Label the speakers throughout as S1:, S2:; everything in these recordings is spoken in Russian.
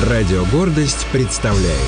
S1: Радио «Гордость» представляет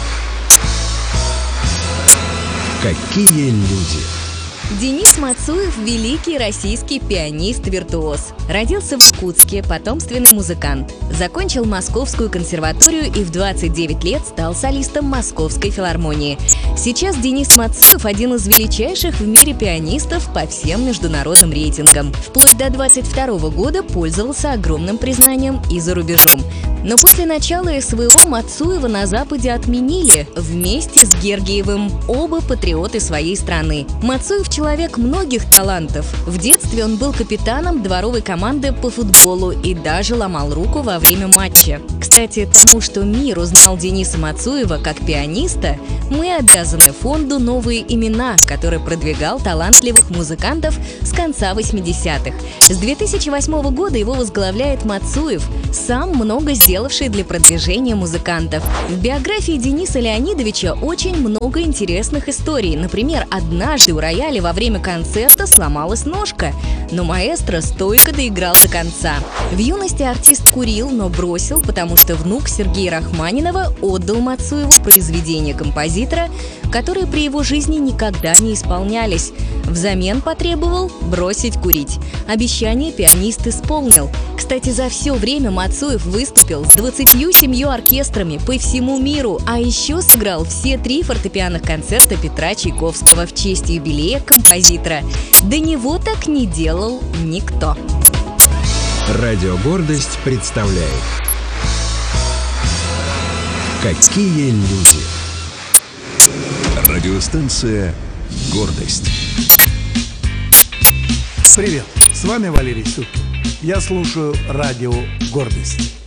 S1: «Какие люди».
S2: Денис Мацуев – великий российский пианист-виртуоз. Родился в Иркутске, потомственный музыкант. Закончил Московскую консерваторию и в 29 лет стал солистом Московской филармонии. Сейчас Денис Мацуев – один из величайших в мире пианистов по всем международным рейтингам. Вплоть до 22 года пользовался огромным признанием и за рубежом. Но после начала СВО Мацуева на Западе отменили вместе с Гергиевым, оба патриоты своей страны. Мацуев – человек многих талантов. В детстве он был капитаном дворовой команды по футболу и даже ломал руку во время матча. Кстати, тому, что мир узнал Дениса Мацуева как пианиста, мы обязаны фонду «Новые имена», который продвигал талантливых музыкантов с конца 80-х. С 2008 года его возглавляет Мацуев, сам много сделавший для продвижения музыкантов. В биографии Дениса Леонидовича очень много интересных историй. Например, однажды у рояля во время концерта сломалась ножка, но маэстро стойко доиграл до конца. В юности артист курил, но бросил, потому что внук Сергея Рахманинова отдал Мацуеву произведения композитора, которые при его жизни никогда не исполнялись. Взамен потребовал бросить курить. Обещание пианист исполнил. Кстати, за все время Мацуев выступил с 27 оркестрами по всему миру, а еще сыграл все 3 фортепианных концерта Петра Чайковского в честь юбилея композитора. До него так не делал никто.
S1: Радио «Гордость» представляет «Какие люди».
S3: Радиостанция «Гордость».
S4: Привет, с вами Валерий Сюткин. Я слушаю радио «Гордость».